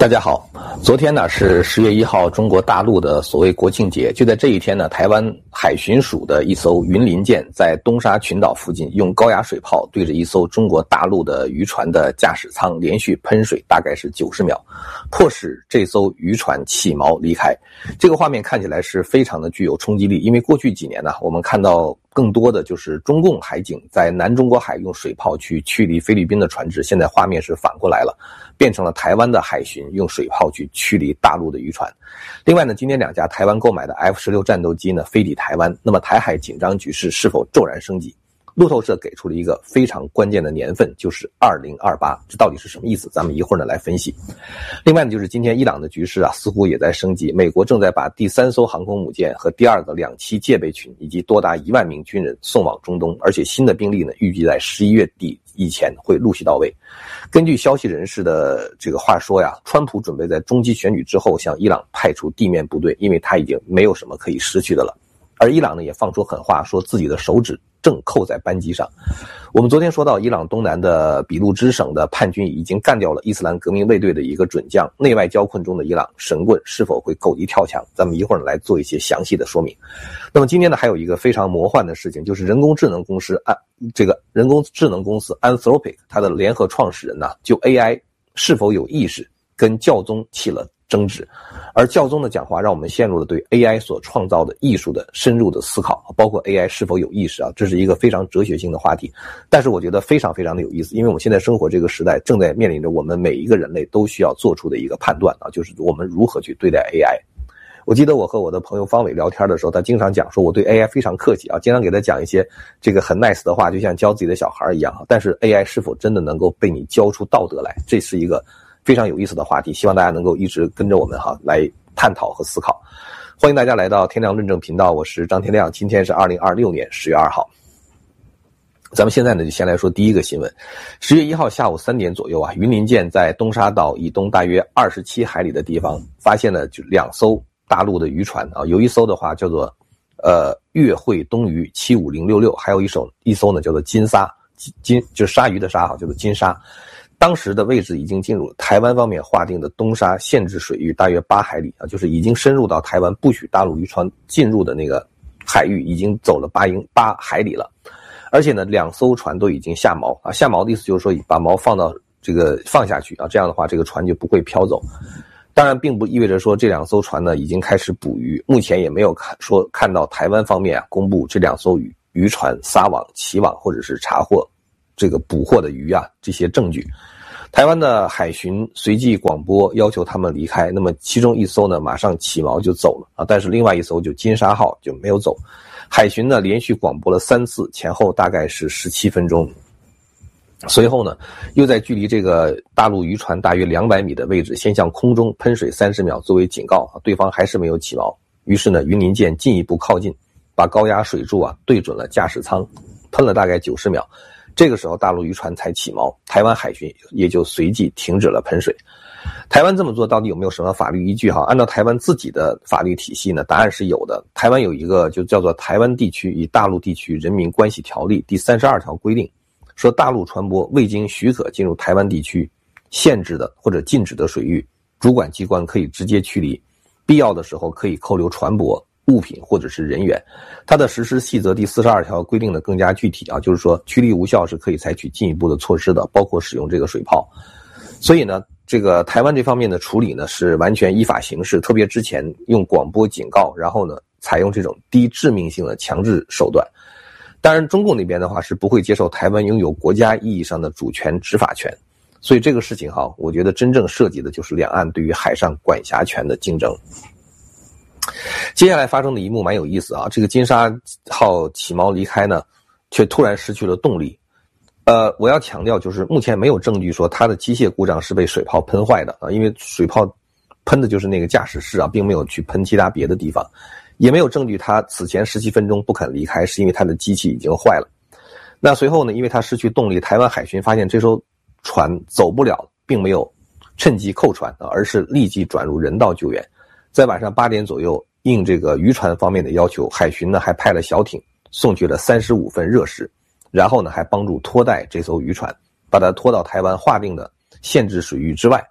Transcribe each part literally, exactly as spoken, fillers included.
大家好，昨天呢是十月一号，中国大陆的所谓国庆节。就在这一天呢，台湾海巡署的一艘云林舰在东沙群岛附近，用高压水炮对着一艘中国大陆的渔船的驾驶舱连续喷水，大概是九十秒，迫使这艘渔船起锚离开。这个画面看起来是非常的具有冲击力，因为过去几年呢，我们看到更多的就是中共海警在南中国海用水炮去驱离菲律宾的船只，现在画面是反过来了，变成了台湾的海巡用水炮去驱离大陆的渔船。另外呢，今天两架台湾购买的 F 十六 战斗机呢飞抵台湾，那么台海紧张局势是否骤然升级？路透社给出了一个非常关键的年份，就是二零二八，这到底是什么意思？咱们一会儿呢来分析。另外呢，就是今天伊朗的局势啊，似乎也在升级。美国正在把第三艘航空母舰和第二个两栖戒备群以及多达一万名军人送往中东，而且新的兵力呢，预计在十一月底以前会陆续到位。根据消息人士的这个话说呀，川普准备在中期选举之后向伊朗派出地面部队，因为他已经没有什么可以失去的了。而伊朗呢也放出狠话，说自己的手指正扣在扳机上。我们昨天说到，伊朗东南的俾路支省的叛军已经干掉了伊斯兰革命卫队的一个准将，内外交困中的伊朗神棍是否会狗急跳墙？咱们一会儿来做一些详细的说明。那么今天呢，还有一个非常魔幻的事情，就是人工智能公司安这个人工智能公司 Anthropic 它的联合创始人呢，就 A I 是否有意识跟教宗起了争执，而教宗的讲话让我们陷入了对 A I 所创造的艺术的深入的思考，包括 A I 是否有意识啊，这是一个非常哲学性的话题。但是我觉得非常非常的有意思，因为我们现在生活这个时代正在面临着我们每一个人类都需要做出的一个判断啊，就是我们如何去对待 A I。我记得我和我的朋友方伟聊天的时候，他经常讲说我对 A I 非常客气啊，经常给他讲一些这个很 nice 的话，就像教自己的小孩一样。但是 A I 是否真的能够被你教出道德来，这是一个非常有意思的话题，希望大家能够一直跟着我们哈来探讨和思考。欢迎大家来到天亮论证频道，我是张天亮，今天是二零二六年十月二号。咱们现在呢就先来说第一个新闻。十月一号下午三点左右啊，云林舰在东沙岛以东大约二十七海里的地方发现了就两艘大陆的渔船啊，有一艘的话叫做呃粤汇东鱼七五零六六，还有一艘一艘呢叫做金鲨，金就是鲨鱼的鲨哈，叫做金鲨。当时的位置已经进入台湾方面划定的东沙限制水域大约八海里啊，就是已经深入到台湾不许大陆渔船进入的那个海域，已经走了八英八海里了。而且呢，两艘船都已经下锚啊，下锚的意思就是说把锚放到这个放下去啊，这样的话这个船就不会飘走。当然并不意味着说这两艘船呢已经开始捕鱼，目前也没有看说看到台湾方面啊公布这两艘渔渔船撒网起网或者是查获这个捕获的鱼啊这些证据。台湾的海巡随即广播要求他们离开，那么其中一艘呢马上起锚就走了啊，但是另外一艘就金沙号就没有走。海巡呢连续广播了三次，前后大概是十七分钟。随后呢又在距离这个大陆渔船大约两百米的位置先向空中喷水三十秒作为警告，对方还是没有起锚。于是呢云林舰进一步靠近，把高压水柱啊对准了驾驶舱，喷了大概九十秒。这个时候大陆渔船才起锚，台湾海巡也就随即停止了喷水。台湾这么做到底有没有什么法律依据哈？按照台湾自己的法律体系呢，答案是有的。台湾有一个就叫做《台湾地区与大陆地区人民关系条例》第三十二条规定，说大陆船舶未经许可进入台湾地区限制的或者禁止的水域，主管机关可以直接驱离，必要的时候可以扣留船舶、物品或者是人员。它的实施细则第四十二条规定的更加具体啊，就是说驱离无效是可以采取进一步的措施的，包括使用这个水炮。所以呢这个台湾这方面的处理呢是完全依法行事，特别之前用广播警告，然后呢采用这种低致命性的强制手段。当然中共那边的话是不会接受台湾拥有国家意义上的主权执法权，所以这个事情哈，我觉得真正涉及的就是两岸对于海上管辖权的竞争。接下来发生的一幕蛮有意思啊，这个金沙号起锚离开呢，却突然失去了动力。呃，我要强调就是目前没有证据说它的机械故障是被水炮喷坏的啊，因为水炮喷的就是那个驾驶室啊，并没有去喷其他别的地方，也没有证据它此前十七分钟不肯离开是因为它的机器已经坏了。那随后呢，因为它失去动力，台湾海巡发现这艘船走不了，并没有趁机扣船啊，而是立即转入人道救援。在晚上八点左右，应这个渔船方面的要求，海巡呢还派了小艇送去了三十五份热食，然后呢还帮助拖带这艘渔船，把它拖到台湾划定的限制水域之外，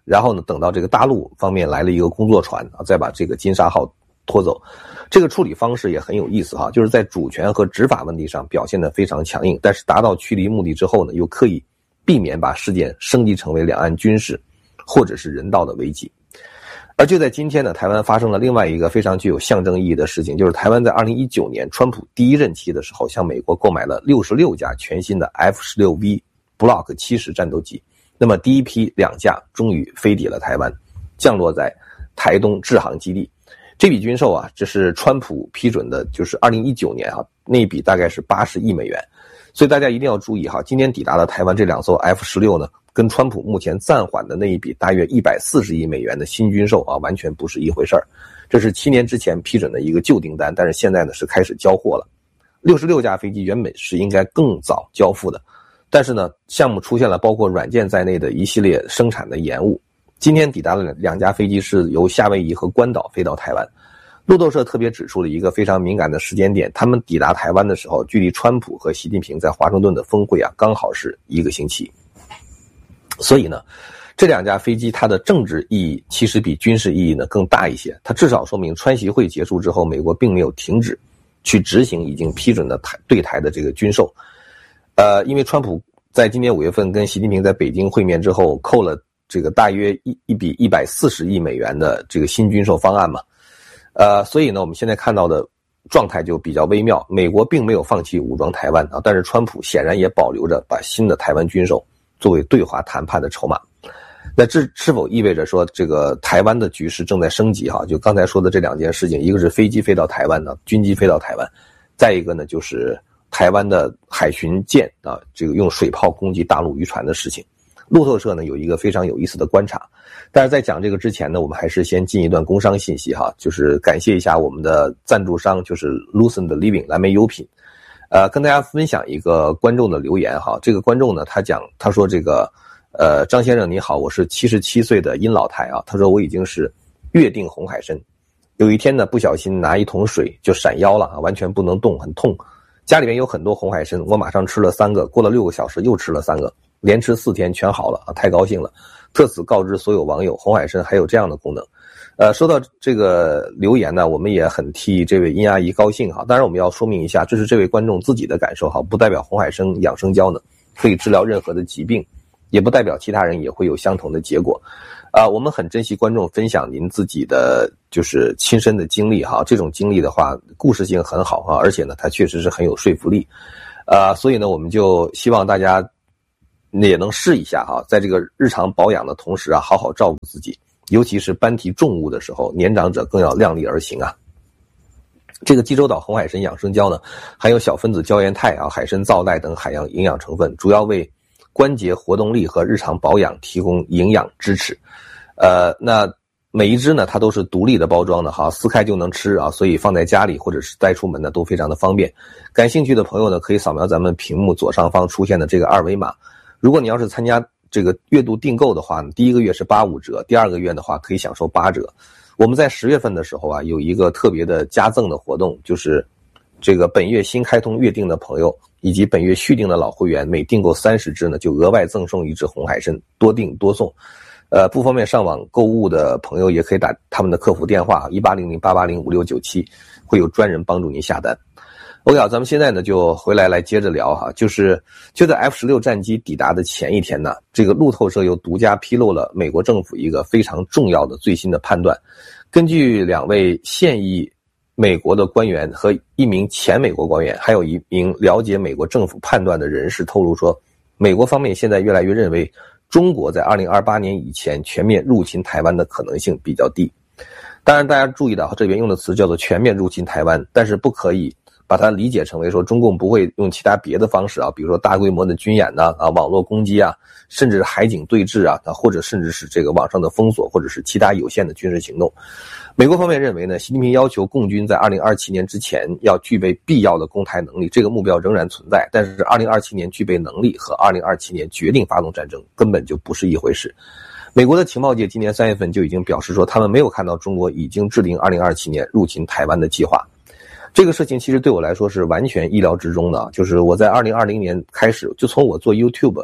然后呢，等到这个大陆方面来了一个工作船啊，再把这个金沙号拖走。这个处理方式也很有意思哈，就是在主权和执法问题上表现得非常强硬，但是达到驱离目的之后呢，又刻意避免把事件升级成为两岸军事或者是人道的危机。而就在今天呢，台湾发生了另外一个非常具有象征意义的事情，就是台湾在二零一九年川普第一任期的时候，向美国购买了六十六架全新的 F 十六 V Block 七十战斗机。那么第一批两架终于飞抵了台湾，降落在台东制航基地。这笔军售啊，这是川普批准的，就是二零一九年啊，那一笔大概是八十亿美元。所以大家一定要注意哈，今天抵达了台湾这两艘 F 十六呢，跟川普目前暂缓的那一笔大约一百四十亿美元的新军售啊，完全不是一回事儿。这是七年之前批准的一个旧订单，但是现在呢是开始交货了。六十六架飞机原本是应该更早交付的，但是呢，项目出现了包括软件在内的一系列生产的延误。今天抵达了两架飞机是由夏威夷和关岛飞到台湾。路透社特别指出了一个非常敏感的时间点，他们抵达台湾的时候，距离川普和习近平在华盛顿的峰会啊，刚好是一个星期。所以呢，这两架飞机它的政治意义其实比军事意义呢更大一些。它至少说明川习会结束之后，美国并没有停止去执行已经批准的台对台的这个军售。呃，因为川普在今年五月份跟习近平在北京会面之后，扣了这个大约一一笔一百四十亿美元的这个新军售方案嘛，呃，所以呢，我们现在看到的状态就比较微妙。美国并没有放弃武装台湾啊，但是川普显然也保留着把新的台湾军售作为对华谈判的筹码。那这是否意味着说这个台湾的局势正在升级哈？就刚才说的这两件事情，一个是飞机飞到台湾呢，军机飞到台湾，再一个呢就是台湾的海巡舰啊，这个用水炮攻击大陆渔船的事情。路透社呢有一个非常有意思的观察，但是在讲这个之前呢，我们还是先进一段工商信息哈，就是感谢一下我们的赞助商，就是 Lucent Living 蓝莓优品，呃，跟大家分享一个观众的留言哈。这个观众呢，他讲他说这个，呃，张先生你好，我是七十七岁的殷老太啊，他说我已经是月订红海参，有一天呢不小心拿一桶水就闪腰了啊，完全不能动，很痛。家里面有很多红海参，我马上吃了三个，过了六个小时又吃了三个。连吃四天全好了啊，太高兴了！特此告知所有网友，红海参还有这样的功能。呃，说到这个留言呢，我们也很替这位殷阿姨高兴哈。当然，我们要说明一下，这是这位观众自己的感受哈，不代表红海参养生胶呢可以治疗任何的疾病，也不代表其他人也会有相同的结果。啊、呃，我们很珍惜观众分享您自己的就是亲身的经历哈，这种经历的话，故事性很好哈，而且呢，它确实是很有说服力。呃，所以呢，我们就希望大家也能试一下哈，在这个日常保养的同时啊，好好照顾自己，尤其是搬提重物的时候，年长者更要量力而行啊。这个济州岛红海参养生胶呢，含有小分子胶原肽啊、海参皂苷等海洋营养成分，主要为关节活动力和日常保养提供营养支持。呃，那每一支呢，它都是独立的包装的哈，撕开就能吃啊，所以放在家里或者是带出门呢都非常的方便。感兴趣的朋友呢，可以扫描咱们屏幕左上方出现的这个二维码。如果你要是参加这个月度订购的话，第一个月是八五折，第二个月的话可以享受八折。我们在十月份的时候啊，有一个特别的加赠的活动，就是这个本月新开通月订的朋友以及本月续订的老会员，每订购三十支呢，就额外赠送一支红海参，多订多送。呃，不方便上网购物的朋友也可以打他们的客服电话一八零零八八零五六九七，会有专人帮助您下单。OK 啊，咱们现在呢就回来来接着聊哈，就是就在 F 十六 战机抵达的前一天呢，这个路透社又独家披露了美国政府一个非常重要的最新的判断。根据两位现役美国的官员和一名前美国官员，还有一名了解美国政府判断的人士透露说，美国方面现在越来越认为中国在二零二八年以前全面入侵台湾的可能性比较低。当然大家注意到这边用的词叫做全面入侵台湾，但是不可以把它理解成为说中共不会用其他别的方式啊，比如说大规模的军演呐、啊、网络攻击啊，甚至海警对峙啊，或者甚至是这个网上的封锁，或者是其他有限的军事行动。美国方面认为呢，习近平要求共军在二零二七年之前要具备必要的攻台能力，这个目标仍然存在，但是二零二七年具备能力和二零二七年决定发动战争根本就不是一回事。美国的情报界今年三月份就已经表示说，他们没有看到中国已经制定二零二七年入侵台湾的计划。这个事情其实对我来说是完全意料之中的，就是我在二零二零年开始，就从我做 YouTube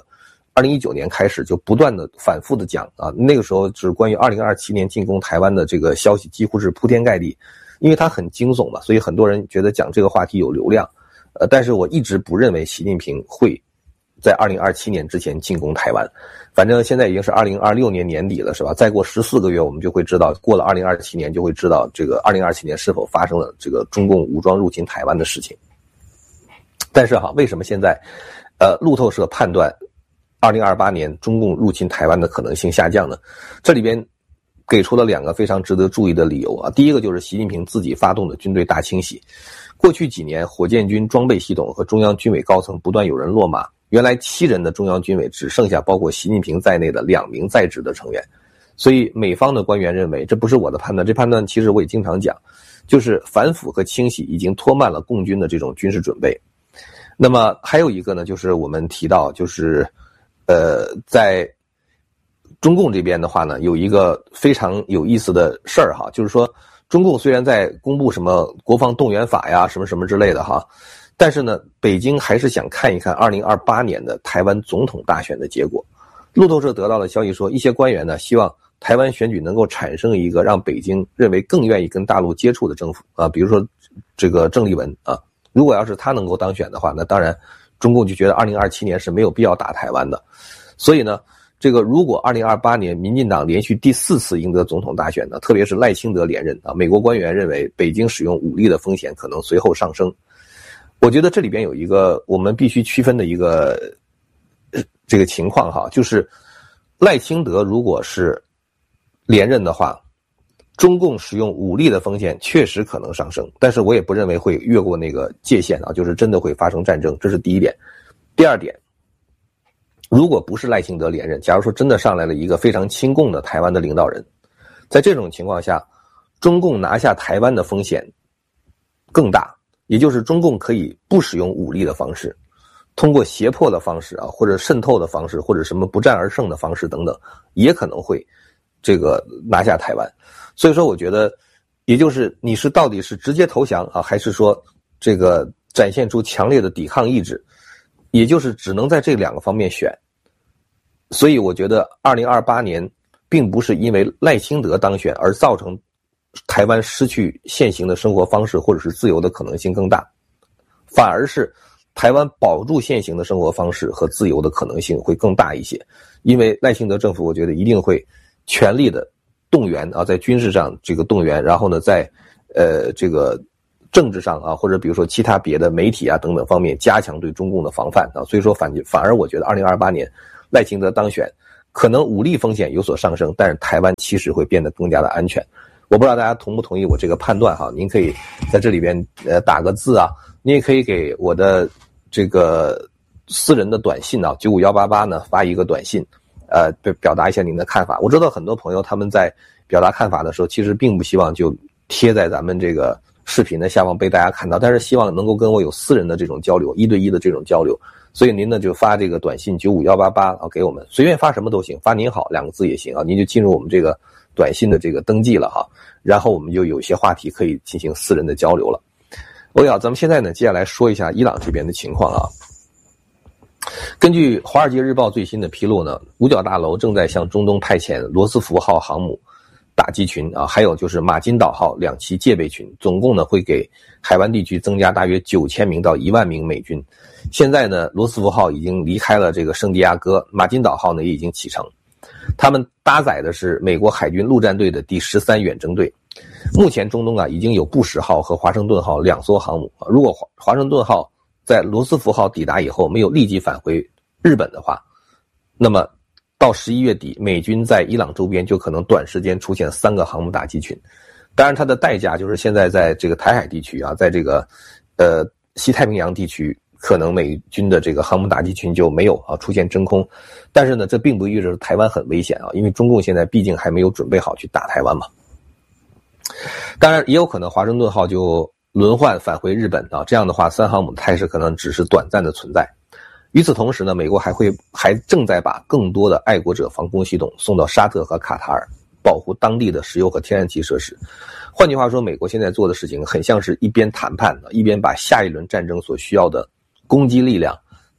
二零一九年开始就不断的反复的讲啊，那个时候是关于二零二七年进攻台湾的这个消息几乎是铺天盖地，因为它很惊悚嘛，所以很多人觉得讲这个话题有流量。呃，但是我一直不认为习近平会在二零二七年之前进攻台湾。反正现在已经是二零二六年年底了，是吧？再过十四个月我们就会知道，过了二零二七年就会知道这个二零二七年是否发生了这个中共武装入侵台湾的事情。但是哈，为什么现在呃路透社判断二零二八年中共入侵台湾的可能性下降呢？这里边给出了两个非常值得注意的理由啊。第一个就是习近平自己发动的军队大清洗。过去几年，火箭军装备系统和中央军委高层不断有人落马，原来七人的中央军委只剩下包括习近平在内的两名在职的成员。所以美方的官员认为，这不是我的判断，这判断其实我也经常讲，就是反腐和清洗已经拖慢了共军的这种军事准备。那么还有一个呢，就是我们提到，就是呃，在中共这边的话呢，有一个非常有意思的事儿哈，就是说中共虽然在公布什么国防动员法呀，什么什么之类的哈，但是呢，北京还是想看一看二零二八年的台湾总统大选的结果。路透社得到的消息说，一些官员呢希望台湾选举能够产生一个让北京认为更愿意跟大陆接触的政府啊，比如说这个郑丽文啊，如果要是他能够当选的话，那当然中共就觉得二零二七年是没有必要打台湾的。所以呢，这个如果二零二八年民进党连续第四次赢得总统大选呢，特别是赖清德连任啊，美国官员认为北京使用武力的风险可能随后上升。我觉得这里边有一个我们必须区分的一个这个情况哈，就是赖清德如果是连任的话，中共使用武力的风险确实可能上升，但是我也不认为会越过那个界限啊，就是真的会发生战争，这是第一点。第二点，如果不是赖清德连任，假如说真的上来了一个非常亲共的台湾的领导人，在这种情况下，中共拿下台湾的风险更大，也就是中共可以不使用武力的方式，通过胁迫的方式啊，或者渗透的方式，或者什么不战而胜的方式等等，也可能会这个拿下台湾。所以说我觉得，也就是你是到底是直接投降啊，还是说这个展现出强烈的抵抗意志，也就是只能在这两个方面选。所以我觉得二零二八年并不是因为赖清德当选而造成台湾失去现行的生活方式或者是自由的可能性更大，反而是台湾保住现行的生活方式和自由的可能性会更大一些。因为赖清德政府我觉得一定会全力的动员啊，在军事上这个动员，然后呢在呃这个政治上啊，或者比如说其他别的媒体啊等等方面加强对中共的防范啊。所以说反反而我觉得二零二八年赖清德当选，可能武力风险有所上升，但是台湾其实会变得更加的安全。我不知道大家同不同意我这个判断哈，您可以在这里边呃打个字啊，你也可以给我的这个私人的短信啊九五一八八呢发一个短信，呃表达一下您的看法。我知道很多朋友他们在表达看法的时候，其实并不希望就贴在咱们这个视频的下方被大家看到，但是希望能够跟我有私人的这种交流，一对一的这种交流。所以您呢就发这个短信九五一八八啊给我们，随便发什么都行，发您好两个字也行啊，您就进入我们这个短信的这个登记了哈，然后我们就有一些话题可以进行私人的交流了。OK，咱们现在呢接下来说一下伊朗这边的情况啊。根据《华尔街日报》最新的披露呢，五角大楼正在向中东派遣罗斯福号航母打击群啊，还有就是马金岛号两栖戒备群，总共呢会给海湾地区增加大约九千名到一万名美军。现在呢，罗斯福号已经离开了这个圣地亚哥，马金岛号呢也已经启程。他们搭载的是美国海军陆战队的第十三远征队。目前中东啊已经有布什号和华盛顿号两艘航母，如果华盛顿号在罗斯福号抵达以后没有立即返回日本的话，那么到十一月底，美军在伊朗周边就可能短时间出现三个航母打击群。当然它的代价就是现在在这个台海地区啊，在这个呃西太平洋地区，可能美军的这个航母打击群就没有啊出现真空。但是呢，这并不意味着台湾很危险啊，因为中共现在毕竟还没有准备好去打台湾嘛。当然也有可能华盛顿号就轮换返回日本啊，这样的话三航母的态势可能只是短暂的存在。与此同时呢，美国还会还正在把更多的爱国者防空系统送到沙特和卡塔尔，保护当地的石油和天然气设施。换句话说，美国现在做的事情很像是一边谈判，一边把下一轮战争所需要的攻击力量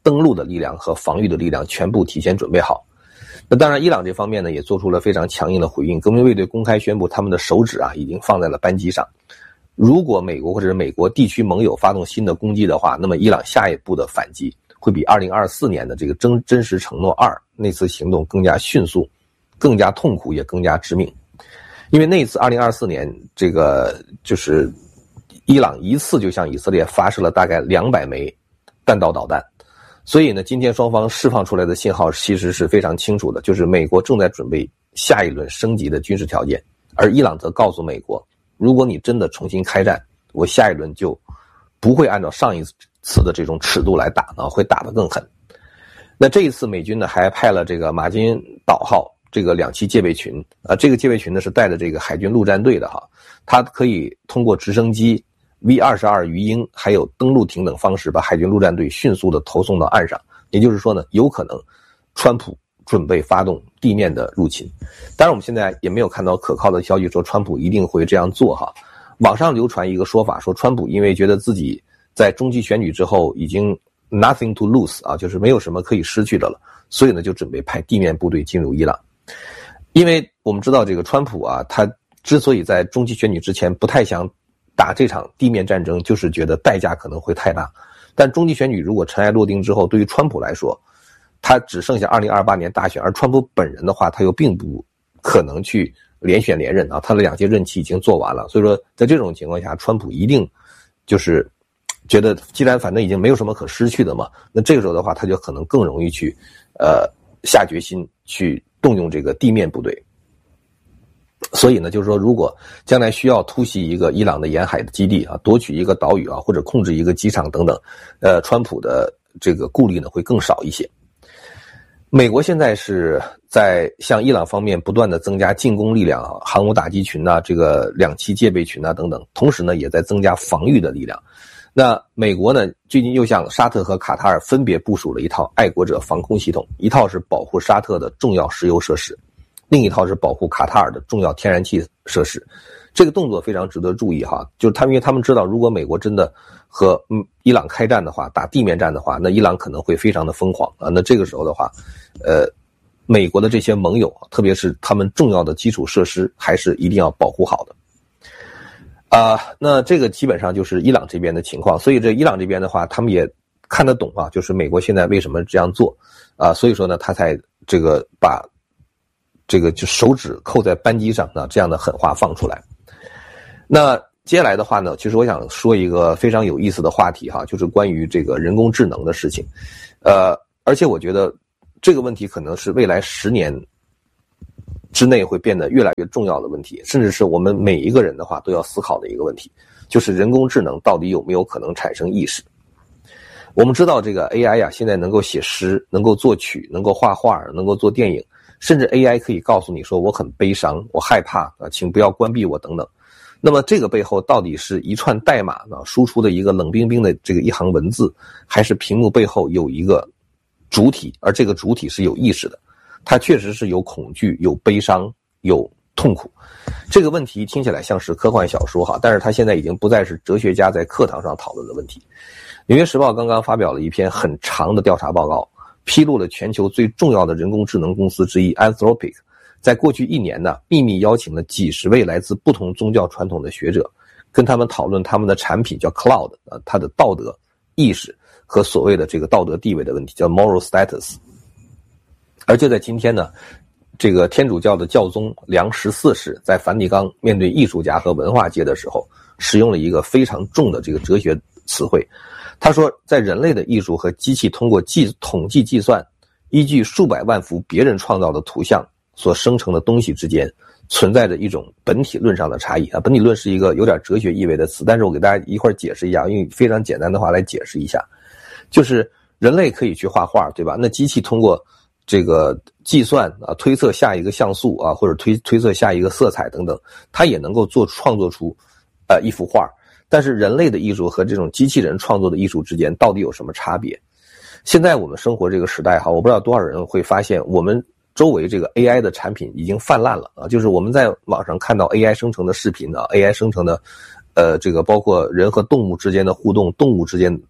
登陆的力量和防御的力量全部提前准备好。那当然伊朗这方面呢也做出了非常强硬的回应，革命卫队公开宣布他们的手指啊已经放在了扳机上，如果美国或者是美国地区盟友发动新的攻击的话，那么伊朗下一步的反击会比二零二四年的这个真真实承诺二那次行动更加迅速，更加痛苦，也更加致命。因为那次二零二四年这个就是伊朗一次就向以色列发射了大概两百枚弹道导弹，所以呢今天双方释放出来的信号其实是非常清楚的，就是美国正在准备下一轮升级的军事条件，而伊朗则告诉美国，如果你真的重新开战，我下一轮就不会按照上一次的这种尺度来打呢，会打得更狠。那这一次美军呢还派了这个马金岛号这个两栖戒备群啊，这个戒备群呢是带着这个海军陆战队的哈，它可以通过直升机 V 二十二 鱼鹰还有登陆艇等方式把海军陆战队迅速的投送到岸上。也就是说呢，有可能川普准备发动地面的入侵。当然我们现在也没有看到可靠的消息说川普一定会这样做哈。网上流传一个说法说川普因为觉得自己在中期选举之后已经 nothing to lose 啊，就是没有什么可以失去的了，所以呢就准备派地面部队进入伊朗。因为我们知道这个川普啊，他之所以在中期选举之前不太想打这场地面战争，就是觉得代价可能会太大。但中期选举如果尘埃落定之后，对于川普来说，他只剩下二零二八年大选，而川普本人的话他又并不可能去连选连任啊，他的两届任期已经做完了。所以说在这种情况下，川普一定就是觉得既然反正已经没有什么可失去的嘛，那这个时候的话他就可能更容易去呃下决心去动用这个地面部队。所以呢就是说如果将来需要突袭一个伊朗的沿海的基地啊，夺取一个岛屿啊，或者控制一个机场等等，呃川普的这个顾虑呢会更少一些。美国现在是在向伊朗方面不断的增加进攻力量啊，航母打击群啊，这个两栖戒备群啊等等，同时呢也在增加防御的力量。那美国呢最近又向沙特和卡塔尔分别部署了一套爱国者防空系统，一套是保护沙特的重要石油设施，另一套是保护卡塔尔的重要天然气设施。这个动作非常值得注意哈，就是他们因为他们知道如果美国真的和嗯伊朗开战的话，打地面战的话，那伊朗可能会非常的疯狂啊。那这个时候的话，呃，美国的这些盟友，特别是他们重要的基础设施，还是一定要保护好的。啊、呃，那这个基本上就是伊朗这边的情况。所以这伊朗这边的话，他们也看得懂啊，就是美国现在为什么这样做啊、呃，所以说呢，他才这个把这个就手指扣在扳机上呢，这样的狠话放出来。那接下来的话呢，其实我想说一个非常有意思的话题哈，就是关于这个人工智能的事情。呃，而且我觉得这个问题可能是未来十年之内会变得越来越重要的问题，甚至是我们每一个人的话都要思考的一个问题，就是人工智能到底有没有可能产生意识。我们知道这个 A I 呀、啊，现在能够写诗，能够作曲，能够画画，能够做电影，甚至 A I 可以告诉你说我很悲伤，我害怕啊，请不要关闭我等等。那么这个背后到底是一串代码呢，输出的一个冷冰冰的这个一行文字，还是屏幕背后有一个主体，而这个主体是有意识的，它确实是有恐惧，有悲伤，有痛苦。这个问题听起来像是科幻小说哈，但是它现在已经不再是哲学家在课堂上讨论的问题。纽约时报刚刚发表了一篇很长的调查报告，披露了全球最重要的人工智能公司之一 Anthropic在过去一年呢，秘密邀请了几十位来自不同宗教传统的学者，跟他们讨论他们的产品叫 Cloud 啊，它的道德意识和所谓的这个道德地位的问题，叫 moral status。而就在今天呢，这个天主教的教宗梁十四世在梵蒂冈面对艺术家和文化界的时候，使用了一个非常重的这个哲学词汇。他说，在人类的艺术和机器通过计统计计算，依据数百万幅别人创造的图像所生成的东西之间，存在着一种本体论上的差异啊。本体论是一个有点哲学意味的词，但是我给大家一块解释一下，用非常简单的话来解释一下，就是人类可以去画画，对吧？那机器通过这个计算啊，推测下一个像素啊，或者推推测下一个色彩等等，它也能够做创作出呃一幅画。但是人类的艺术和这种机器人创作的艺术之间到底有什么差别？现在我们生活这个时代哈，我不知道多少人会发现我们周围这个 A I 的产品已经泛滥了啊，就是我们在网上看到 A I 生成的视频啊 ，A I 生成的，呃，这个包括人和动物之间的互动，动物之间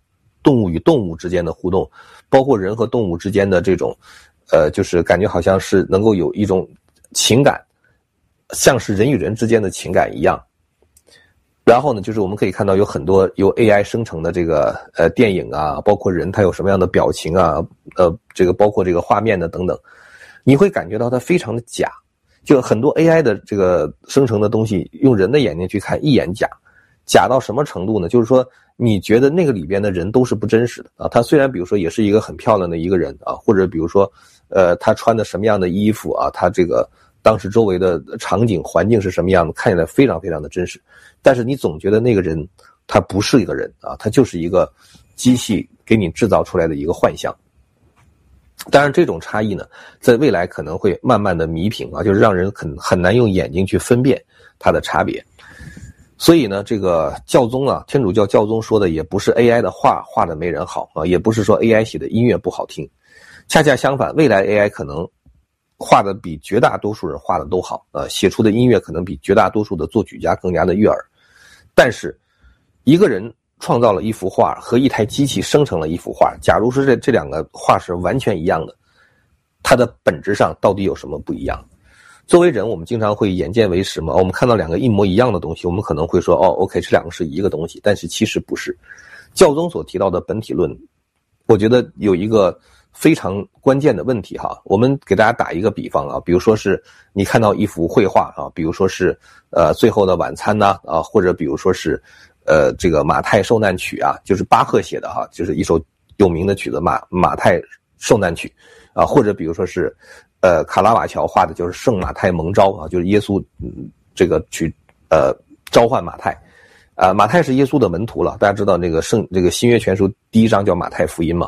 动物与动物之间的互动，包括人和动物之间的这种，呃，就是感觉好像是能够有一种情感，像是人与人之间的情感一样。然后呢，就是我们可以看到有很多由 A I 生成的这个呃电影啊，包括人他有什么样的表情啊，呃，这个包括这个画面的等等，你会感觉到它非常的假。就很多 A I 的这个生成的东西，用人的眼睛去看一眼假，假到什么程度呢？就是说你觉得那个里边的人都是不真实的啊。他虽然比如说也是一个很漂亮的一个人啊，或者比如说呃他穿的什么样的衣服啊，他这个当时周围的场景环境是什么样的，看起来非常非常的真实，但是你总觉得那个人他不是一个人啊，他就是一个机器给你制造出来的一个幻象。当然这种差异呢，在未来可能会慢慢的弥平啊，就是让人很很难用眼睛去分辨它的差别。所以呢，这个教宗啊，天主教教宗说的也不是 A I 的画画的没人好啊，也不是说 A I 写的音乐不好听，恰恰相反，未来 A I 可能画的比绝大多数人画的都好，呃，写出的音乐可能比绝大多数的作曲家更加的悦耳。但是一个人创造了一幅画和一台机器生成了一幅画，假如说这这两个画是完全一样的，它的本质上到底有什么不一样？作为人，我们经常会眼见为实嘛，我们看到两个一模一样的东西，我们可能会说哦 OK 这两个是一个东西，但是其实不是。教宗所提到的本体论，我觉得有一个非常关键的问题哈，我们给大家打一个比方啊，比如说是你看到一幅绘画啊，比如说是呃最后的晚餐呐 啊, 啊，或者比如说是呃这个马太受难曲啊，就是巴赫写的哈，就是一首有名的曲子马马太受难曲啊，或者比如说是呃卡拉瓦乔画的就是圣马太蒙召啊，就是耶稣、嗯、这个去呃召唤马太啊，马太是耶稣的门徒了，大家知道这个圣这个新约全书第一章叫马太福音嘛。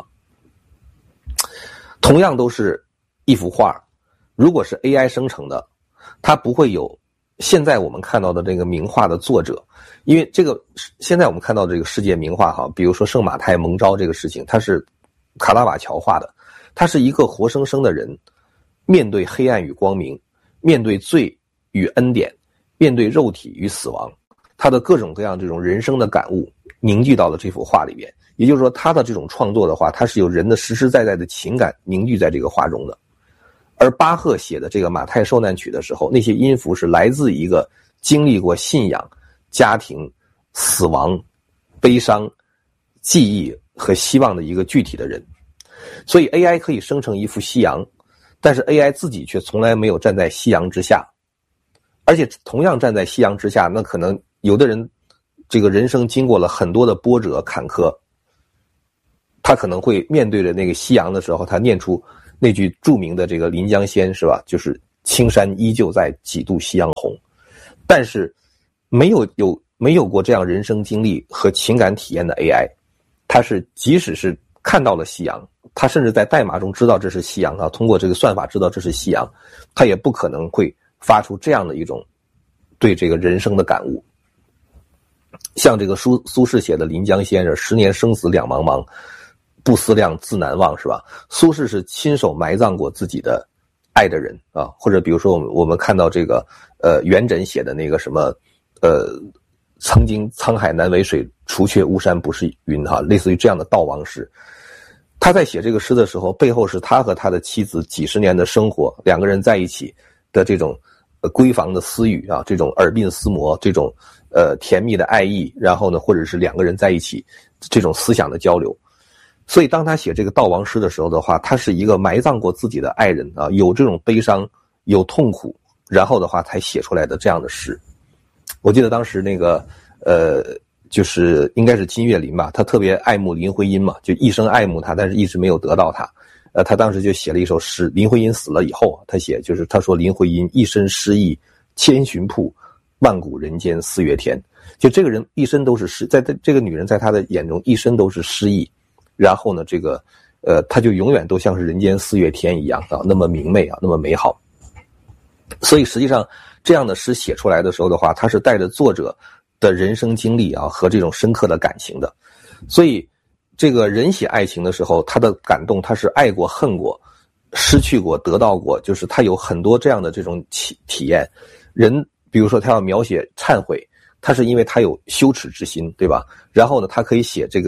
同样都是一幅画，如果是 A I 生成的，它不会有现在我们看到的这个名画的作者，因为这个现在我们看到这个世界名画哈，比如说圣马太蒙召这个事情，它是卡拉瓦乔画的，他是一个活生生的人，面对黑暗与光明，面对罪与恩典，面对肉体与死亡，他的各种各样这种人生的感悟凝聚到了这幅画里边。也就是说，他的这种创作的话，他是有人的实实在在的情感凝聚在这个画中的。而巴赫写的这个马太受难曲的时候，那些音符是来自一个经历过信仰、家庭、死亡、悲伤、记忆和希望的一个具体的人。所以 A I 可以生成一幅夕阳，但是 A I 自己却从来没有站在夕阳之下。而且同样站在夕阳之下，那可能有的人这个人生经过了很多的波折坎坷，他可能会面对着那个夕阳的时候，他念出那句著名的这个临江仙是吧，就是青山依旧在，几度夕阳红。但是没有有没有过这样人生经历和情感体验的 A I， 它是即使是看到了夕阳，它甚至在代码中知道这是夕阳啊，通过这个算法知道这是夕阳，它也不可能会发出这样的一种对这个人生的感悟。像这个苏苏轼写的临江仙是十年生死两茫茫，不思量，自难忘，是吧？苏轼是亲手埋葬过自己的爱的人啊，或者比如说我们我们看到这个呃元稹写的那个什么呃曾经沧海难为水，除却巫山不是云哈，类似于这样的悼亡诗。他在写这个诗的时候，背后是他和他的妻子几十年的生活，两个人在一起的这种呃闺房的私语啊，这种耳鬓厮磨，这种呃甜蜜的爱意，然后呢，或者是两个人在一起这种思想的交流。所以当他写这个悼亡诗的时候的话，他是一个埋葬过自己的爱人啊，有这种悲伤，有痛苦，然后的话才写出来的这样的诗。我记得当时那个呃就是应该是金岳霖吧，他特别爱慕林徽因嘛，就一生爱慕她，但是一直没有得到她。呃他当时就写了一首诗，林徽因死了以后，他写就是他说林徽因一身诗意千寻瀑，万古人间四月天。就这个人一生都是诗，在这个女人在他的眼中一生都是诗意。然后呢，这个，呃，他就永远都像是人间四月天一样啊，那么明媚啊，那么美好。所以实际上，这样的诗写出来的时候的话，它是带着作者的人生经历啊和这种深刻的感情的。所以，这个人写爱情的时候，他的感动，他是爱过、恨过、失去过、得到过，就是他有很多这样的这种体体验。人，比如说他要描写忏悔，他是因为他有羞耻之心，对吧？然后呢，他可以写这个。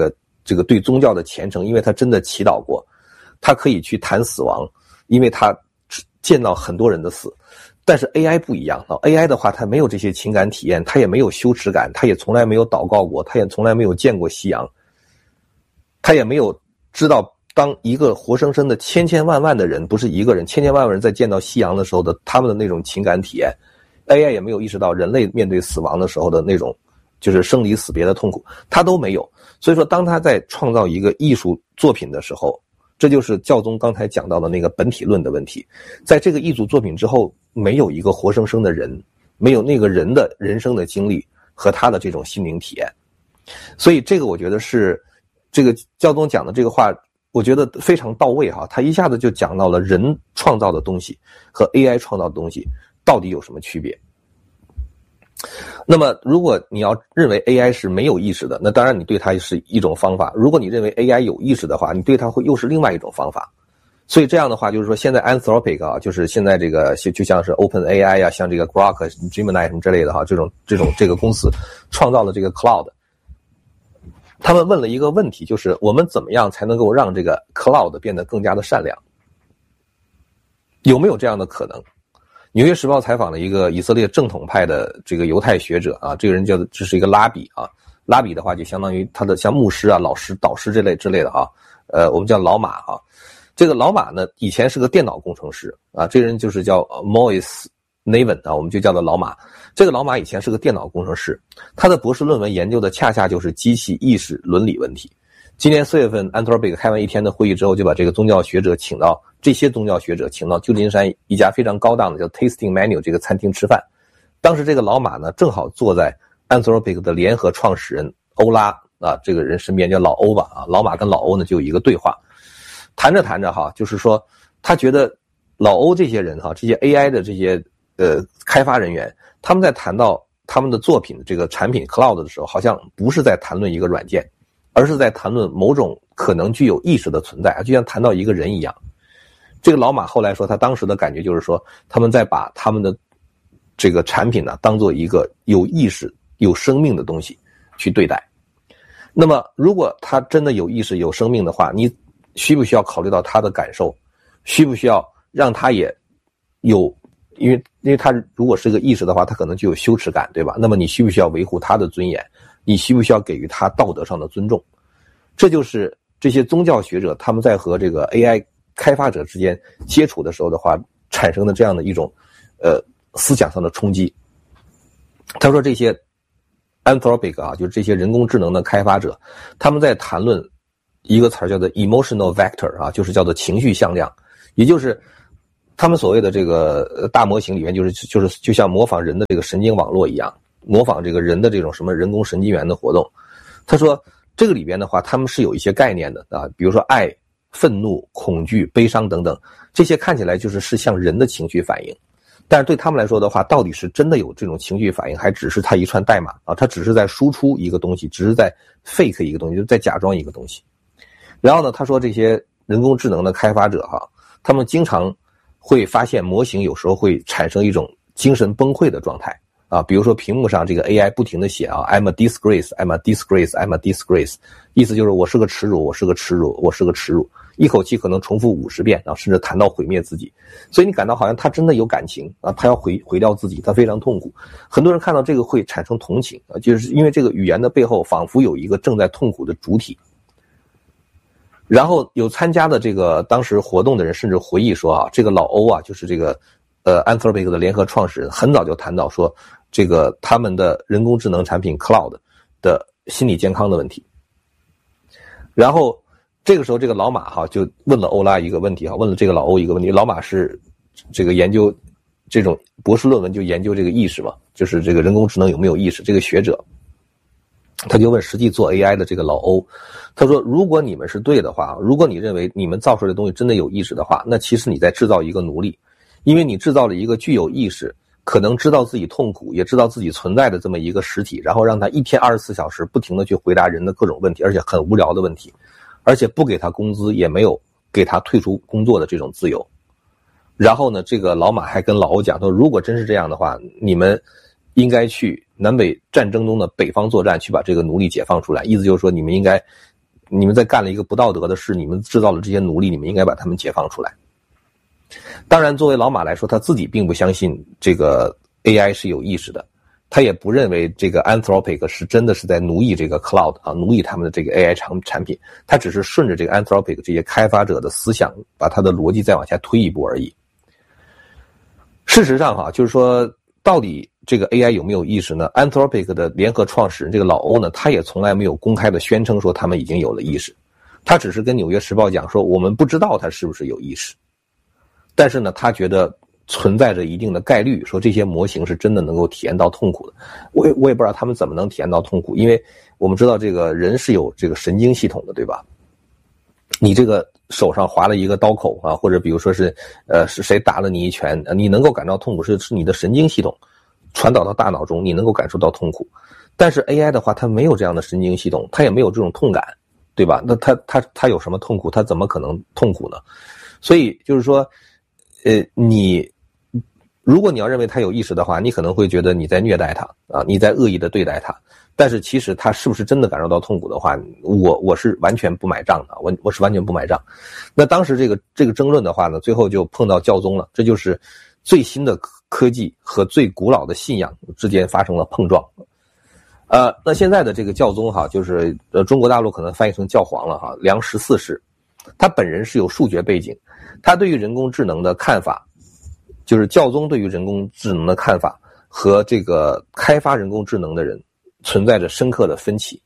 这个对宗教的虔诚，因为他真的祈祷过，他可以去谈死亡，因为他见到很多人的死。但是 A I 不一样啊 ，A I 的话，它没有这些情感体验，它也没有羞耻感，它也从来没有祷告过，它也从来没有见过夕阳，它也没有知道当一个活生生的千千万万的人，不是一个人，千千万万人在见到夕阳的时候的他们的那种情感体验 ，A I 也没有意识到人类面对死亡的时候的那种就是生离死别的痛苦，它都没有。所以说，当他在创造一个艺术作品的时候，这就是教宗刚才讲到的那个本体论的问题，在这个艺术作品之后，没有一个活生生的人，没有那个人的人生的经历和他的这种心灵体验。所以这个我觉得是这个教宗讲的这个话，我觉得非常到位哈，他一下子就讲到了人创造的东西和 A I 创造的东西到底有什么区别。那么如果你要认为 A I 是没有意识的，那当然你对它是一种方法，如果你认为 A I 有意识的话，你对它会又是另外一种方法。所以这样的话就是说，现在 Anthropic 啊，就是现在这个就像是 OpenAI 啊，像这个 Grok、Gemini 什么之类的哈，这种这种这个公司创造了这个 Cloud， 他们问了一个问题，就是我们怎么样才能够让这个 Cloud 变得更加的善良？有没有这样的可能？纽约时报采访了一个以色列正统派的这个犹太学者啊，这个人叫这是一个拉比啊，拉比的话就相当于他的像牧师啊、老师、导师这类之类的啊，呃，我们叫老马啊。这个老马呢，以前是个电脑工程师啊，这个人就是叫 Moise Navin 啊，我们就叫做老马。这个老马以前是个电脑工程师，他的博士论文研究的恰恰就是机器意识伦理问题。今年四月份 Anthropic 开完一天的会议之后，就把这个宗教学者请到这些宗教学者请到旧金山一家非常高档的叫 Tasting Menu 这个餐厅吃饭。当时这个老马呢，正好坐在 Anthropic 的联合创始人欧拉啊，这个人身边叫老欧吧啊，老马跟老欧呢就有一个对话，谈着谈着哈，就是说他觉得老欧这些人哈，这些 A I 的这些呃开发人员，他们在谈到他们的作品这个产品 Cloud 的时候，好像不是在谈论一个软件，而是在谈论某种可能具有意识的存在，就像谈到一个人一样。这个老马后来说，他当时的感觉就是说，他们在把他们的这个产品呢，当做一个有意识、有生命的东西去对待。那么，如果他真的有意识、有生命的话，你需不需要考虑到他的感受？需不需要让他也有？因为因为他如果是个意识的话，他可能就有羞耻感，对吧？那么你需不需要维护他的尊严？你需不需要给予他道德上的尊重？这就是这些宗教学者他们在和这个 A I 开发者之间接触的时候的话，产生的这样的一种呃思想上的冲击。他说这些 Anthropic 啊，就是这些人工智能的开发者，他们在谈论一个词叫做 emotional vector 啊，就是叫做情绪向量，也就是他们所谓的这个大模型里面，就是就是就像模仿人的这个神经网络一样，模仿这个人的这种什么人工神经元的活动。他说这个里边的话，他们是有一些概念的啊，比如说爱、愤怒、恐惧、悲伤等等，这些看起来就是是像人的情绪反应。但是对他们来说的话，到底是真的有这种情绪反应，还只是他一串代码啊？他只是在输出一个东西，只是在 fake 一个东西，就是在假装一个东西。然后呢，他说这些人工智能的开发者哈，他们经常会发现模型有时候会产生一种精神崩溃的状态啊，比如说屏幕上这个 A I 不停的写啊 ，I'm a disgrace, I'm a disgrace, I'm a disgrace， 意思就是我是个耻辱，我是个耻辱，我是个耻辱，一口气可能重复五十遍啊，甚至谈到毁灭自己。所以你感到好像他真的有感情啊，他要毁毁掉自己，他非常痛苦。很多人看到这个会产生同情啊，就是因为这个语言的背后仿佛有一个正在痛苦的主体。然后有参加的这个当时活动的人甚至回忆说啊，这个老欧啊，就是这个呃 Anthropic 的联合创始人，很早就谈到说这个他们的人工智能产品 Cloud 的心理健康的问题。然后这个时候这个老马哈就问了欧拉一个问题哈，问了这个老欧一个问题。老马是这个研究这种博士论文就研究这个意识嘛，就是这个人工智能有没有意识，这个学者他就问实际做 A I 的这个老欧，他说如果你们是对的话，如果你认为你们造出来的东西真的有意识的话，那其实你在制造一个奴隶，因为你制造了一个具有意识，可能知道自己痛苦也知道自己存在的这么一个实体，然后让他一天二十四小时不停的去回答人的各种问题，而且很无聊的问题，而且不给他工资，也没有给他退出工作的这种自由。然后呢，这个老马还跟老欧讲说，如果真是这样的话，你们应该去南北战争中的北方作战，去把这个奴隶解放出来。意思就是说，你们应该你们在干了一个不道德的事，你们制造了这些奴隶，你们应该把他们解放出来。当然作为老马来说，他自己并不相信这个 A I 是有意识的，他也不认为这个 Anthropic 是真的是在奴役这个 Cloud 啊，奴役他们的这个 A I 产产品，他只是顺着这个 Anthropic 这些开发者的思想，把他的逻辑再往下推一步而已。事实上哈，就是说到底这个 A I 有没有意识呢？ Anthropic 的联合创始人这个老欧呢，他也从来没有公开的宣称说他们已经有了意识，他只是跟纽约时报讲说我们不知道他是不是有意识，但是呢他觉得存在着一定的概率，说这些模型是真的能够体验到痛苦的。我也我也不知道他们怎么能体验到痛苦，因为我们知道这个人是有这个神经系统的，对吧？你这个手上划了一个刀口啊，或者比如说是呃是谁打了你一拳，你能够感到痛苦，是是你的神经系统传导到大脑中，你能够感受到痛苦。但是 A I 的话，它没有这样的神经系统，它也没有这种痛感，对吧？那它它它有什么痛苦？它怎么可能痛苦呢？所以就是说，呃，你如果你要认为它有意识的话，你可能会觉得你在虐待它啊，你在恶意的对待它。但是其实它是不是真的感受到痛苦的话，我我是完全不买账的，我我是完全不买账。那当时这个这个争论的话呢，最后就碰到教宗了，这就是最新的科技和最古老的信仰之间发生了碰撞。呃，那现在的这个教宗哈，就是呃中国大陆可能翻译成教皇了哈，梁十四世，他本人是有数学背景，他对于人工智能的看法，就是教宗对于人工智能的看法和这个开发人工智能的人存在着深刻的分歧。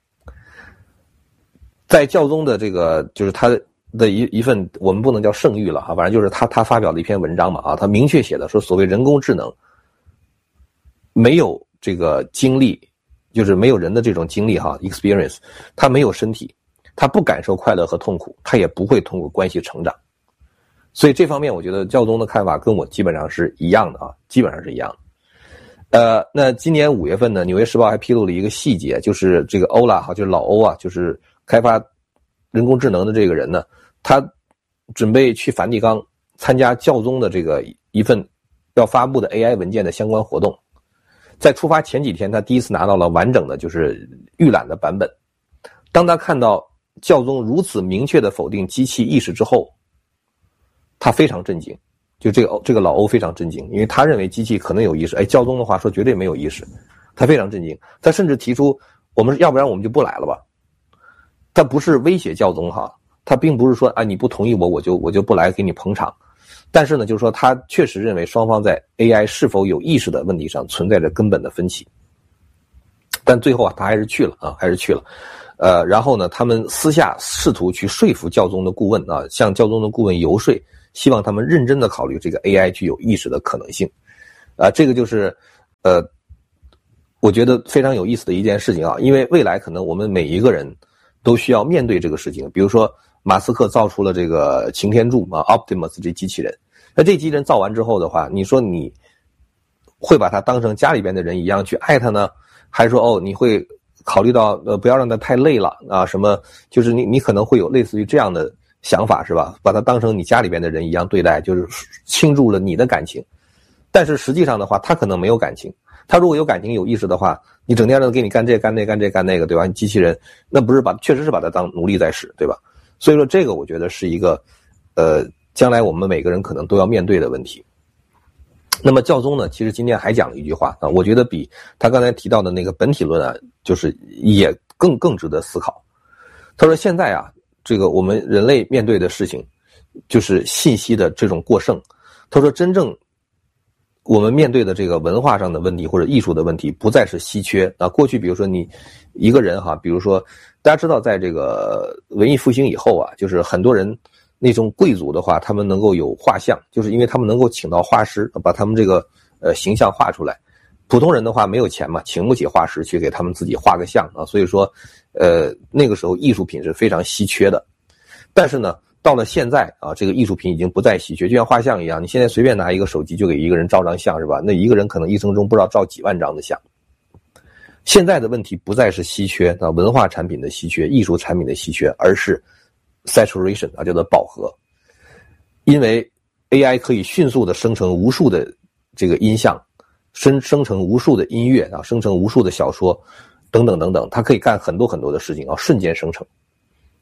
在教宗的这个就是他的一一份，我们不能叫圣谕了哈，反正就是他他发表了一篇文章嘛啊，他明确写的说，所谓人工智能没有这个经历，就是没有人的这种经历哈 experience， 他没有身体，他不感受快乐和痛苦，他也不会通过关系成长。所以这方面我觉得教宗的看法跟我基本上是一样的啊，基本上是一样的。呃，那今年五月份呢，《纽约时报》还披露了一个细节，就是这个欧拉哈，就是老欧啊，就是开发人工智能的这个人呢，他准备去梵蒂冈参加教宗的这个一份要发布的 A I 文件的相关活动。在出发前几天，他第一次拿到了完整的就是预览的版本。当他看到教宗如此明确的否定机器意识之后，他非常震惊。就这个这个老欧非常震惊，因为他认为机器可能有意识，哎，教宗的话说绝对没有意识，他非常震惊。他甚至提出，我们要不然我们就不来了吧。他不是威胁教宗哈，他并不是说啊你不同意我我就我就不来给你捧场，但是呢，就是说他确实认为双方在 A I 是否有意识的问题上存在着根本的分歧。但最后啊，他还是去了啊，还是去了。呃，然后呢，他们私下试图去说服教宗的顾问啊，向教宗的顾问游说，希望他们认真的考虑这个 A I 具有意识的可能性。啊，这个就是呃我觉得非常有意思的一件事情啊，因为未来可能我们每一个人都需要面对这个事情。比如说马斯克造出了这个擎天柱啊 Optimus 这机器人，那这机器人造完之后的话，你说你会把它当成家里边的人一样去爱它呢，还是说哦你会考虑到呃不要让它太累了啊，什么就是你你可能会有类似于这样的想法是吧？把它当成你家里边的人一样对待，就是倾注了你的感情。但是实际上的话，他可能没有感情。他如果有感情有意识的话，你整天让他给你干这干那干这干那个，对吧？你机器人那不是把确实是把它当奴隶在使，对吧？所以说这个我觉得是一个呃将来我们每个人可能都要面对的问题。那么教宗呢，其实今天还讲了一句话啊，我觉得比他刚才提到的那个本体论啊，就是也更更值得思考。他说现在啊，这个我们人类面对的事情就是信息的这种过剩。他说真正我们面对的这个文化上的问题或者艺术的问题不再是稀缺啊。过去比如说你一个人哈，比如说大家知道在这个文艺复兴以后啊，就是很多人那种贵族的话，他们能够有画像，就是因为他们能够请到画师把他们这个呃形象画出来。普通人的话没有钱嘛，请不起画师去给他们自己画个像啊，所以说呃那个时候艺术品是非常稀缺的。但是呢到了现在啊，这个艺术品已经不再稀缺，就像画像一样，你现在随便拿一个手机就给一个人照张像是吧？那一个人可能一生中不知道照几万张的像。现在的问题不再是稀缺啊，文化产品的稀缺，艺术产品的稀缺，而是 saturation 啊，叫做饱和。因为 A I 可以迅速的生成无数的这个音像，生生成无数的音乐啊，生成无数的小说等等等等，它可以干很多很多的事情啊，瞬间生成。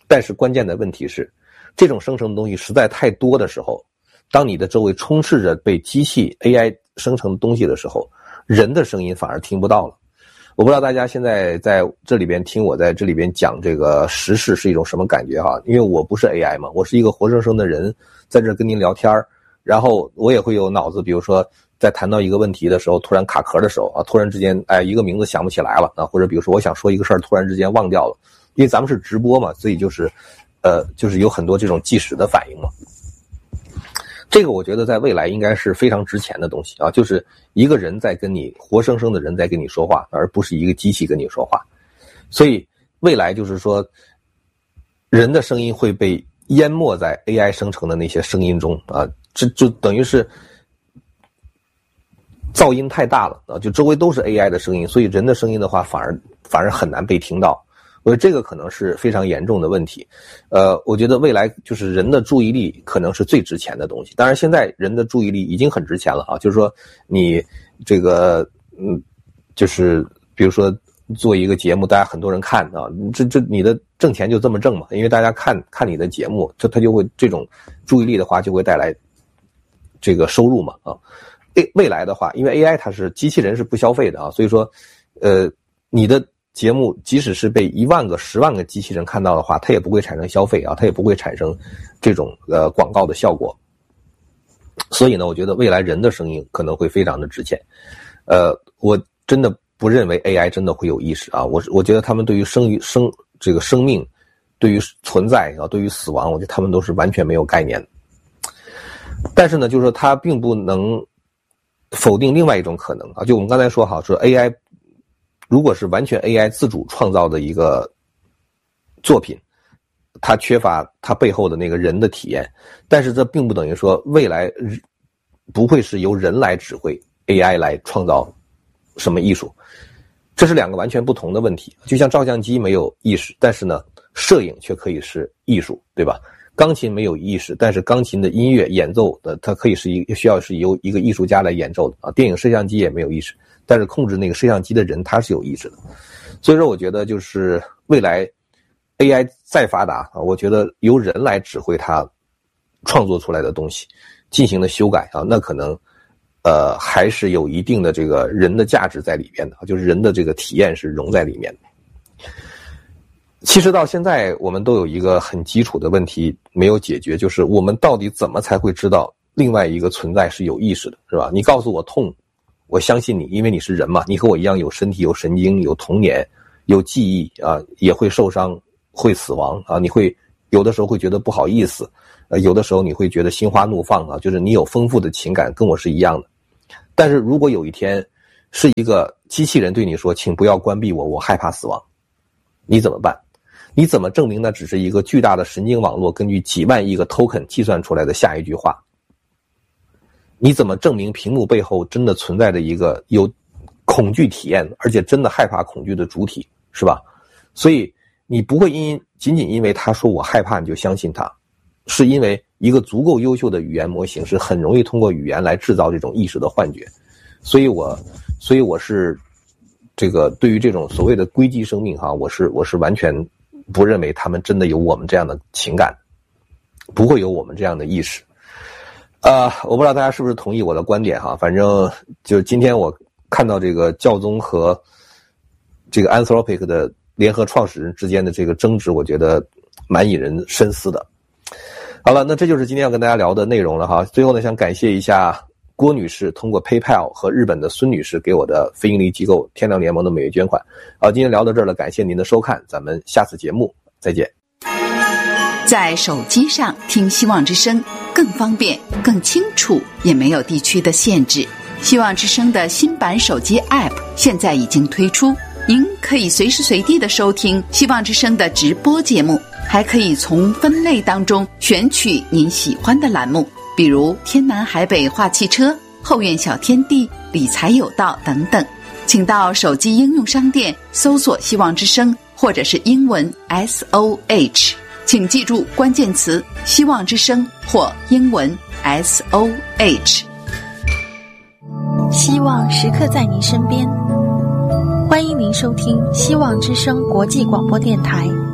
但是关键的问题是，这种生成的东西实在太多的时候，当你的周围充斥着被机器 A I 生成的东西的时候，人的声音反而听不到了。我不知道大家现在在这里边听我在这里边讲这个时事是一种什么感觉哈？因为我不是 A I 嘛，我是一个活生生的人在这跟您聊天，然后我也会有脑子，比如说在谈到一个问题的时候突然卡壳的时候啊，突然之间哎一个名字想不起来了啊，或者比如说我想说一个事儿突然之间忘掉了，因为咱们是直播嘛，所以就是呃就是有很多这种即时的反应嘛。这个我觉得在未来应该是非常值钱的东西啊，就是一个人在跟你活生生的人在跟你说话，而不是一个机器跟你说话。所以未来就是说人的声音会被淹没在 A I 生成的那些声音中啊，这就等于是噪音太大了啊，就周围都是 A I 的声音，所以人的声音的话反而反而很难被听到。我觉得这个可能是非常严重的问题，呃，我觉得未来就是人的注意力可能是最值钱的东西。当然，现在人的注意力已经很值钱了啊，就是说你这个，嗯，就是比如说做一个节目，大家很多人看啊，这这你的挣钱就这么挣嘛，因为大家看看你的节目，这他就会这种注意力的话就会带来这个收入嘛啊。未未来的话，因为 A I 它是机器人是不消费的啊，所以说，呃，你的节目即使是被一万个、十万个机器人看到的话，它也不会产生消费啊，它也不会产生这种呃广告的效果。所以呢，我觉得未来人的声音可能会非常的值钱。呃，我真的不认为 A I 真的会有意识啊，我我觉得他们对于生于生这个生命，对于存在啊，对于死亡，我觉得他们都是完全没有概念的。但是呢，就是说它并不能否定另外一种可能啊，就我们刚才说好说 A I。如果是完全 A I 自主创造的一个作品，它缺乏它背后的那个人的体验，但是这并不等于说未来不会是由人来指挥 A I 来创造什么艺术，这是两个完全不同的问题。就像照相机没有意识，但是呢，摄影却可以是艺术，对吧？钢琴没有意识，但是钢琴的音乐演奏的它可以是一需要是由一个艺术家来演奏的啊。电影摄像机也没有意识，但是控制那个摄像机的人他是有意识的。所以说我觉得就是未来 A I 再发达啊，我觉得由人来指挥它创作出来的东西进行了修改啊，那可能呃还是有一定的这个人的价值在里面的，就是人的这个体验是融在里面的。其实到现在我们都有一个很基础的问题没有解决，就是我们到底怎么才会知道另外一个存在是有意识的，是吧？你告诉我痛，我相信你，因为你是人嘛，你和我一样有身体、有神经、有童年、有记忆啊，也会受伤、会死亡啊，你会有的时候会觉得不好意思，呃，有的时候你会觉得心花怒放啊，就是你有丰富的情感，跟我是一样的。但是如果有一天是一个机器人对你说，请不要关闭我，我害怕死亡，你怎么办？你怎么证明那只是一个巨大的神经网络根据几万亿个 token 计算出来的下一句话？你怎么证明屏幕背后真的存在着一个有恐惧体验而且真的害怕恐惧的主体，是吧？所以你不会因仅仅因为他说我害怕你就相信他，是因为一个足够优秀的语言模型是很容易通过语言来制造这种意识的幻觉。所以我所以我是这个对于这种所谓的硅基生命哈，我是我是完全不认为他们真的有我们这样的情感，不会有我们这样的意识。呃，我不知道大家是不是同意我的观点哈，反正就今天我看到这个教宗和这个 Anthropic 的联合创始人之间的这个争执，我觉得蛮引人深思的。好了，那这就是今天要跟大家聊的内容了哈。最后呢，想感谢一下郭女士通过 PayPal 和日本的孙女士给我的非营利机构天亮联盟的每月捐款。好，今天聊到这儿了，感谢您的收看，咱们下次节目再见。 在手机上听希望之声更方便、更清楚，也没有地区的限制。希望之声的新版手机 App 现在已经推出，您可以随时随地的收听希望之声的直播节目，还可以从分类当中选取您喜欢的栏目，比如天南海北话汽车、后院小天地、理财有道等等。请到手机应用商店搜索希望之声，或者是英文 S O H， 请记住关键词希望之声或英文 S O H。 希望时刻在您身边，欢迎您收听希望之声国际广播电台